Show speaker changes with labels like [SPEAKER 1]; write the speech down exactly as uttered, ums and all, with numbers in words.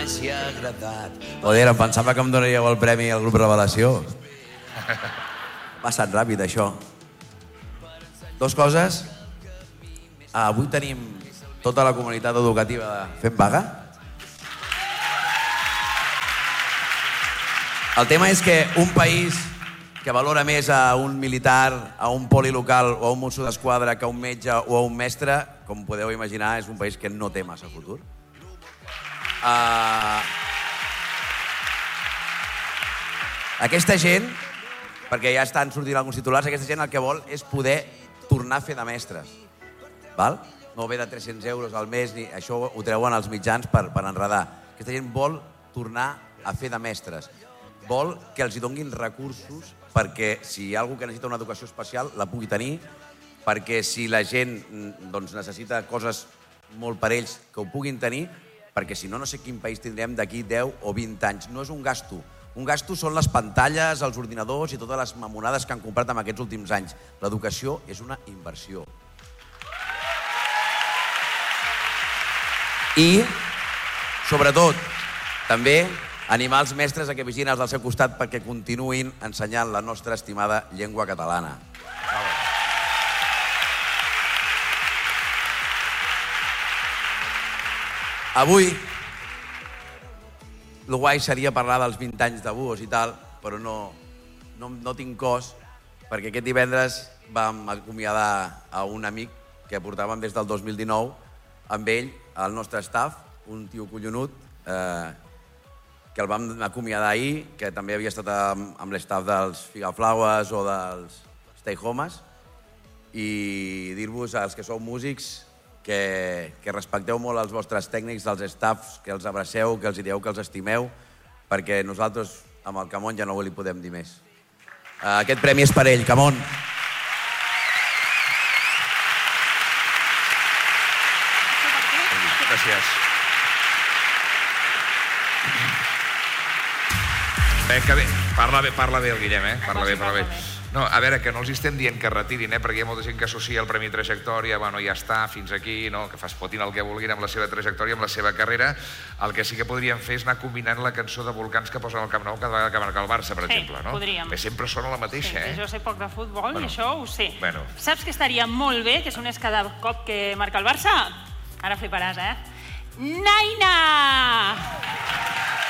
[SPEAKER 1] m'hagi agradat.
[SPEAKER 2] Joder, em pensava que em donaríeu el premi al grup Revelació. Ha passat ràpid, això. Dos coses. Avui tenim tota la comunitat educativa fent vaga. El tema és que un país que valora més a un militar, a un poli local o a un mosso d'esquadra que a un metge o a un mestre, com podeu imaginar, és un país que no té massa futur. Uh... Aquesta gent, perquè ja estan sortint alguns titulars, aquesta gent el que vol és poder tornar a fer de mestres. Val? No ve de tres-cents euros al mes, ni això ho treuen els mitjans per, per enredar. Aquesta gent vol tornar a fer de mestres. Vol que els hi donguin recursos perquè si hi ha algú que necessita una educació especial la pugui tenir, perquè si la gent doncs, necessita coses molt per ells que ho puguin tenir, perquè si no, no sé quin país tindrem d'aquí deu o vint anys. No és un gasto. Un gasto són les pantalles, els ordinadors i totes les mamonades que han comprat en aquests últims anys. L'educació és una inversió. I, sobretot, també animar els mestres a que vigin als del seu costat perquè continuïn ensenyant la nostra estimada llengua catalana. Avui, el guai seria parlar dels vint anys de Buos i tal, però no, no, no tinc cos, perquè aquest divendres vam acomiadar a un amic que portàvem des del dos mil dinou, amb ell, el nostre staff, un tio collonut, eh, que el vam acomiadar ahir, que també havia estat amb, amb l'estaf dels Figaflaues o dels Stay Homes, i dir-vos als que sou músics que, que respecteu molt els vostres tècnics, els staffs, que els abraceu, que els dieu que els estimeu, perquè nosaltres amb el Camon ja no li podem dir més. Uh, aquest premi és per ell, Camon.
[SPEAKER 3] Gràcies. Bé, que bé. Parla bé, parla bé el Guillem, eh? Parla bé, parla bé. No, a veure, que no els estem dient que retirin, eh? Perquè hi ha molta gent que associa el Premi Trajectòria, bueno, ja està, fins aquí, no? Que es fotin el que vulguin amb la seva trajectòria, amb la seva carrera. El que sí que podríem fer és anar combinant la cançó de Volcans que posen al Camp Nou cada vegada que marca el Barça, per exemple, no?
[SPEAKER 4] Sí, podríem.
[SPEAKER 3] Que sempre sona la mateixa, eh?
[SPEAKER 4] Jo sé poc de futbol i això ho sé. Saps que estaria molt bé que sonés cada cop que marca el Barça? Ara fliparàs, eh? Naina!